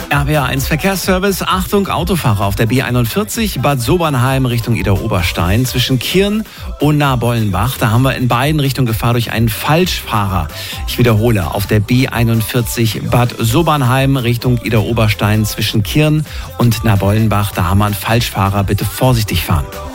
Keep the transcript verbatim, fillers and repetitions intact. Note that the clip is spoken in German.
R B A eins Verkehrsservice. Achtung, Autofahrer auf der B einundvierzig, Bad Sobernheim Richtung Idar-Oberstein zwischen Kirn und Nabollenbach. Da haben wir in beiden Richtungen Gefahr durch einen Falschfahrer. Ich wiederhole, auf der B einundvierzig, Bad Sobernheim Richtung Idar-Oberstein zwischen Kirn und Nabollenbach. Da haben wir einen Falschfahrer. Bitte vorsichtig fahren.